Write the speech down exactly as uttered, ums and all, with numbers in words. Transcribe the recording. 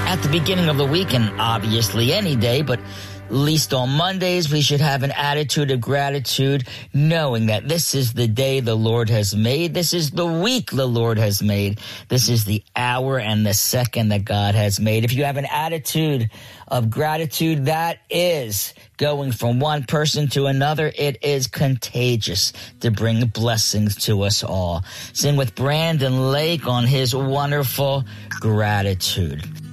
at the beginning of the week, and obviously any day, but least on Mondays, we should have an attitude of gratitude, knowing that this is the day the Lord has made. This is the week the Lord has made. This is the hour and the second that God has made. If you have an attitude of gratitude, that is going from one person to another. It is contagious to bring blessings to us all. Sing with Brandon Lake on his wonderful gratitude.